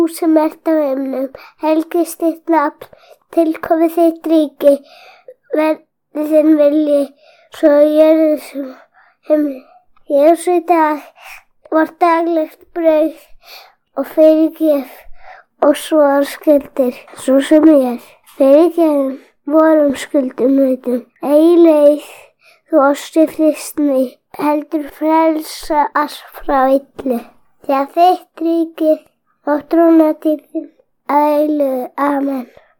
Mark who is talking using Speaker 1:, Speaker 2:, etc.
Speaker 1: Þú sem ert á himnum, helgist þitt nafn, tilkomi þitt ríki, verði þinn vilji, svo á jörðu sem himni. Gefðu oss í dag vort daglegt brauð og fyrirgef oss vorar skuldir, svo sem fyrirgefum vorum skuldum veitum. Ei leið þú oss til frystni, heldur frelsa oss frá illu. Því að þitt ríki og trúna til þín að eilífu. Amen.